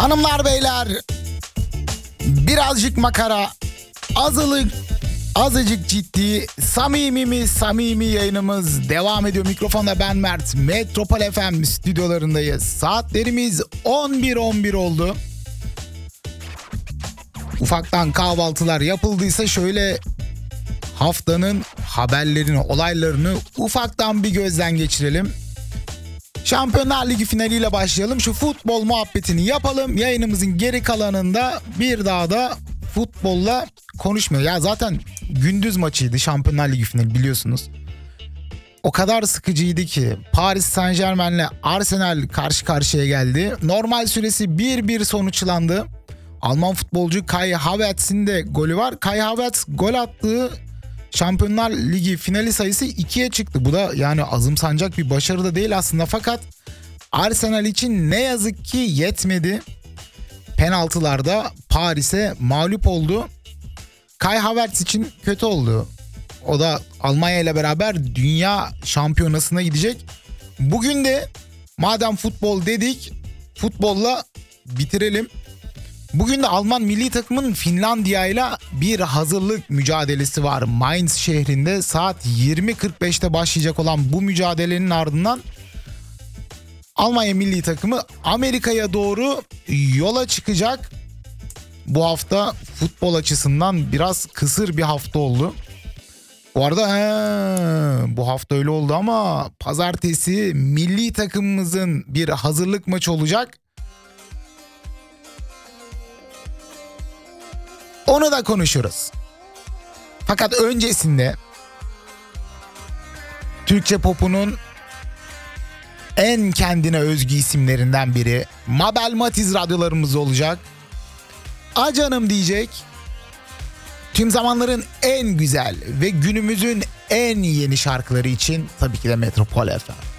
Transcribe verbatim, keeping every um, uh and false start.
Hanımlar beyler, birazcık makara, azılık, azıcık ciddi, samimi mi samimi yayınımız devam ediyor. Mikrofonda ben Mert, Metropol F M stüdyolarındayız. Saatlerimiz on bir on bir oldu. Ufaktan kahvaltılar yapıldıysa şöyle haftanın haberlerini, olaylarını ufaktan bir gözden geçirelim. Şampiyonlar Ligi finaliyle başlayalım. Şu futbol muhabbetini yapalım. Yayınımızın geri kalanında bir daha da futbolla konuşmuyor. Ya zaten gündüz maçıydı Şampiyonlar Ligi finali, biliyorsunuz. O kadar sıkıcıydı ki Paris Saint-Germain'le Arsenal karşı karşıya geldi. Normal süresi bir bir sonuçlandı. Alman futbolcu Kai Havertz'in de golü var. Kai Havertz gol attığı Şampiyonlar Ligi finali sayısı ikiye çıktı. Bu da yani azımsanacak bir başarı da değil aslında, fakat Arsenal için ne yazık ki yetmedi. Penaltılarda Paris'e mağlup oldu. Kai Havertz için kötü oldu. O da Almanya ile beraber dünya şampiyonasına gidecek. Bugün de madem futbol dedik, futbolla bitirelim. Bugün de Alman milli takımın Finlandiya ile bir hazırlık mücadelesi var. Mainz şehrinde saat yirmi kırk beşte başlayacak olan bu mücadelenin ardından Almanya milli takımı Amerika'ya doğru yola çıkacak. Bu hafta futbol açısından biraz kısır bir hafta oldu. Bu arada he, bu hafta öyle oldu ama pazartesi milli takımımızın bir hazırlık maçı olacak. Onu da konuşuruz. Fakat öncesinde Türkçe popunun en kendine özgü isimlerinden biri Mabel Matiz radyolarımız olacak. Acanım diyecek. Tüm zamanların en güzel ve günümüzün en yeni şarkıları için tabii ki de Metropol F M.